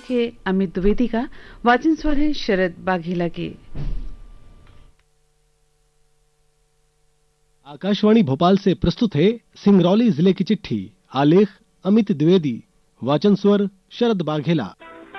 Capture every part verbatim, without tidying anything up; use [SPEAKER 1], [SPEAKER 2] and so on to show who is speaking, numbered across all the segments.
[SPEAKER 1] के अमित द्विवेदी का वाचन स्वर है शरद बाघेला की।
[SPEAKER 2] आकाशवाणी भोपाल से प्रस्तुत है सिंगरौली जिले की चिट्ठी। आलेख अमित द्विवेदी, वाचन स्वर शरद बाघेला।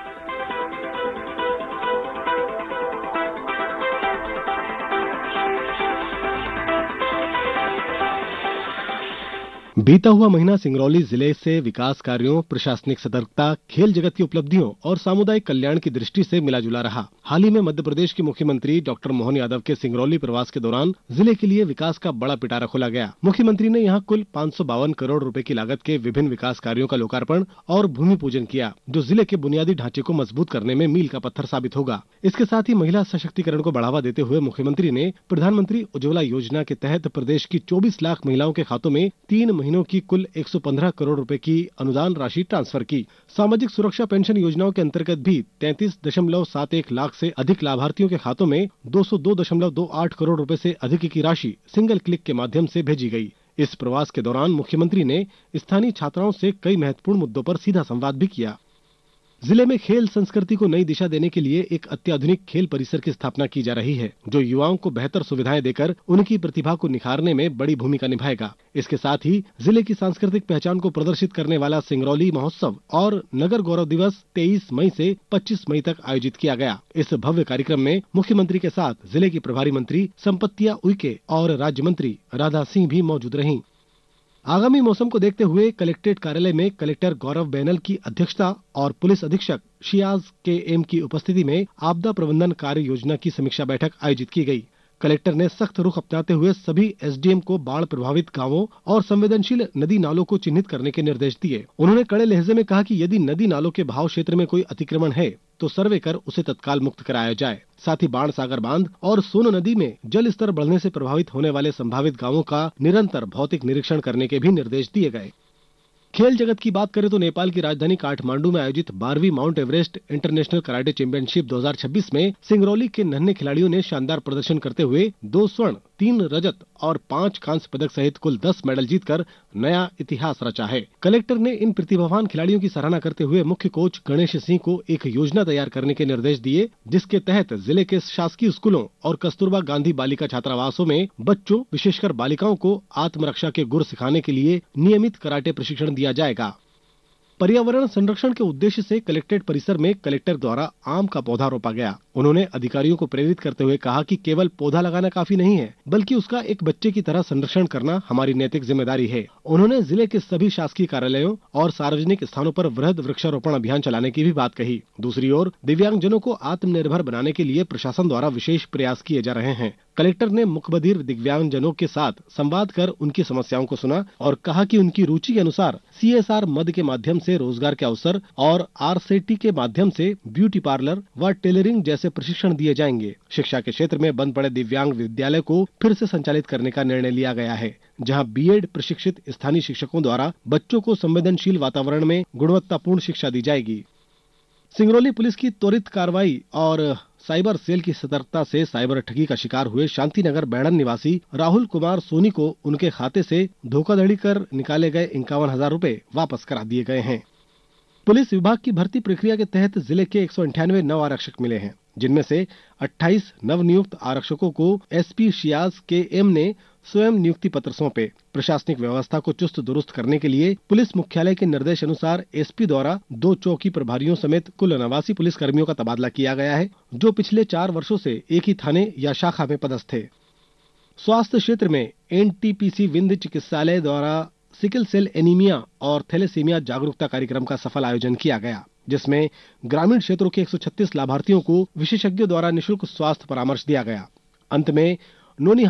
[SPEAKER 2] बीता हुआ महीना सिंगरौली जिले से विकास कार्यों, प्रशासनिक सतर्कता, खेल जगत की उपलब्धियों और सामुदायिक कल्याण की दृष्टि से मिला जुला रहा। हाल ही में मध्य प्रदेश के मुख्यमंत्री डॉक्टर मोहन यादव के सिंगरौली प्रवास के दौरान जिले के लिए विकास का बड़ा पिटारा खोला गया। मुख्यमंत्री ने यहां कुल पाँच सौ बावन करोड़ रुपए की लागत के विभिन्न विकास कार्यों का लोकार्पण और भूमि पूजन किया, जो जिले के बुनियादी ढांचे को मजबूत करने में मील का पत्थर साबित होगा। इसके साथ ही महिला सशक्तिकरण को बढ़ावा देते हुए मुख्यमंत्री ने प्रधानमंत्री उज्ज्वला योजना के तहत प्रदेश की चौबीस लाख महिलाओं के खातों में तीन महीनों की कुल एक सौ पंद्रह करोड़ रुपए की अनुदान राशि ट्रांसफर की। सामाजिक सुरक्षा पेंशन योजनाओं के अंतर्गत भी तैंतीस दशमलव सात एक लाख से अधिक लाभार्थियों के खातों में दो सौ दो दशमलव दो आठ करोड़ रुपए से अधिक की राशि सिंगल क्लिक के माध्यम से भेजी गई। इस प्रवास के दौरान मुख्यमंत्री ने स्थानीय छात्राओं से कई महत्वपूर्ण मुद्दों पर सीधा संवाद भी किया। जिले में खेल संस्कृति को नई दिशा देने के लिए एक अत्याधुनिक खेल परिसर की स्थापना की जा रही है, जो युवाओं को बेहतर सुविधाएं देकर उनकी प्रतिभा को निखारने में बड़ी भूमिका निभाएगा। इसके साथ ही जिले की सांस्कृतिक पहचान को प्रदर्शित करने वाला सिंगरौली महोत्सव और नगर गौरव दिवस तेईस मई से पच्चीस मई तक आयोजित किया गया। इस भव्य कार्यक्रम में मुख्यमंत्री के साथ जिले की प्रभारी मंत्री संपत्तिया उइके और राज्य मंत्री राधा सिंह भी मौजूद रहीं। आगामी मौसम को देखते हुए कलेक्ट्रेट कार्यालय में कलेक्टर गौरव बैनल की अध्यक्षता और पुलिस अधीक्षक शियाज के एम की उपस्थिति में आपदा प्रबंधन कार्य योजना की समीक्षा बैठक आयोजित की गई। कलेक्टर ने सख्त रुख अपनाते हुए सभी एसडीएम को बाढ़ प्रभावित गांवों और संवेदनशील नदी नालों को चिन्हित करने के निर्देश दिए। उन्होंने कड़े लहजे में कहा कि यदि नदी नालों के बहाव क्षेत्र में कोई अतिक्रमण है तो सर्वे कर उसे तत्काल मुक्त कराया जाए। साथ ही बाण सागर बांध और सोन नदी में जल स्तर बढ़ने से प्रभावित होने वाले संभावित गांवों का निरंतर भौतिक निरीक्षण करने के भी निर्देश दिए गए। खेल जगत की बात करें तो नेपाल की राजधानी काठमांडू में आयोजित बारहवीं mount Everest international karate championship दो हज़ार छब्बीस में सिंगरौली के नन्हे खिलाड़ियों ने शानदार प्रदर्शन करते हुए दो स्वर्ण, तीन रजत और पांच कांस्य पदक सहित कुल दस मेडल जीतकर नया इतिहास रचा है। कलेक्टर ने इन प्रतिभावान खिलाड़ियों की सराहना करते हुए मुख्य कोच गणेश सिंह को एक योजना तैयार करने के निर्देश दिए, जिसके तहत जिले के शासकीय स्कूलों और कस्तूरबा गांधी बालिका छात्रावासों में बच्चों, विशेषकर बालिकाओं को आत्मरक्षा के गुर सिखाने के लिए नियमित कराटे प्रशिक्षण दिया जाएगा। पर्यावरण संरक्षण के उद्देश्य से कलेक्ट्रेट परिसर में कलेक्टर द्वारा आम का पौधा रोपा गया। उन्होंने अधिकारियों को प्रेरित करते हुए कहा कि केवल पौधा लगाना काफी नहीं है, बल्कि उसका एक बच्चे की तरह संरक्षण करना हमारी नैतिक जिम्मेदारी है। उन्होंने जिले के सभी शासकीय कार्यालयों और सार्वजनिक स्थानों पर वृहद वृक्षारोपण अभियान चलाने की भी बात कही। दूसरी ओर दिव्यांगजनों को आत्मनिर्भर बनाने के लिए प्रशासन द्वारा विशेष प्रयास किए जा रहे हैं। कलेक्टर ने मुकबधिर दिव्यांगजनों के साथ संवाद कर उनकी समस्याओं को सुना और कहा कि उनकी रुचि के अनुसार सीएसआर मद के माध्यम से रोजगार के अवसर और आरसेटी के माध्यम से ब्यूटी पार्लर व टेलरिंग जैसे प्रशिक्षण दिए जाएंगे। शिक्षा के क्षेत्र में बंद पड़े दिव्यांग विद्यालय को फिर से संचालित करने का निर्णय लिया गया है, जहां बीएड प्रशिक्षित स्थानीय शिक्षकों द्वारा बच्चों को संवेदनशील वातावरण में गुणवत्तापूर्ण शिक्षा दी जाएगी। सिंगरौली पुलिस की त्वरित कार्रवाई और साइबर सेल की सतर्कता से साइबर ठगी का शिकार हुए शांतिनगर बैड़न निवासी राहुल कुमार सोनी को उनके खाते से धोखाधड़ी कर निकाले गए इक्यावन हजार रूपए वापस करा दिए गए हैं। पुलिस विभाग की भर्ती प्रक्रिया के तहत जिले के एक सौ अंठानवे नव आरक्षक मिले हैं, जिनमें से अट्ठाईस नवनियुक्त आरक्षकों को एसपी शियाज के एम ने स्वयं नियुक्ति पत्र सौंपे। प्रशासनिक व्यवस्था को चुस्त दुरुस्त करने के लिए पुलिस मुख्यालय के निर्देश अनुसार एसपी द्वारा दो चौकी प्रभारियों समेत कुल नवासी पुलिस कर्मियों का तबादला किया गया है, जो पिछले चार वर्षों से एक ही थाने या शाखा में पदस्थ थे। स्वास्थ्य क्षेत्र में एनटीपीसी विंध्य चिकित्सालय द्वारा सिकल सेल एनीमिया और थैलेसीमिया जागरूकता कार्यक्रम का सफल आयोजन किया गया, जिसमें ग्रामीण क्षेत्रों के एक सौ छत्तीस लाभार्थियों को विशेषज्ञों द्वारा निःशुल्क स्वास्थ्य परामर्श दिया गया। अंत में नोनी